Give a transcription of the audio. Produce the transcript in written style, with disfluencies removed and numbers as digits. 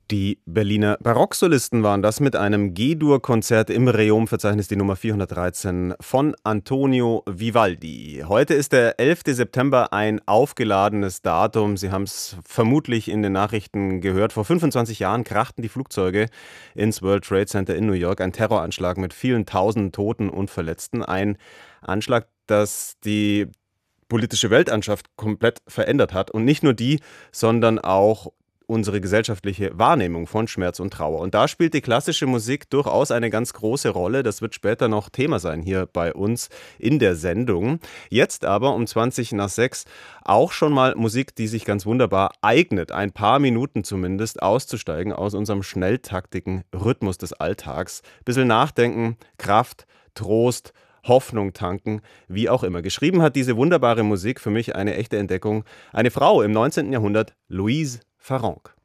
Die Berliner Barocksolisten waren das mit einem G-Dur-Konzert im Reom-Verzeichnis, die Nummer 413 von Antonio Vivaldi. Heute ist der 11. September, ein aufgeladenes Datum. Sie haben es vermutlich in den Nachrichten gehört. Vor 25 Jahren krachten die Flugzeuge ins World Trade Center in New York. Ein Terroranschlag mit vielen tausend Toten und Verletzten. Ein Anschlag, das die politische Weltanschauung komplett verändert hat. Und nicht nur die, sondern auch unsere gesellschaftliche Wahrnehmung von Schmerz und Trauer. Und da spielt die klassische Musik durchaus eine ganz große Rolle. Das wird später noch Thema sein hier bei uns in der Sendung. Jetzt aber um 20 nach 6 auch schon mal Musik, die sich ganz wunderbar eignet, ein paar Minuten zumindest auszusteigen aus unserem schnelltaktigen Rhythmus des Alltags. Bisschen nachdenken, Kraft, Trost, Hoffnung tanken, wie auch immer. Geschrieben hat diese wunderbare Musik für mich eine echte Entdeckung. Eine Frau im 19. Jahrhundert, Louise Farrenc.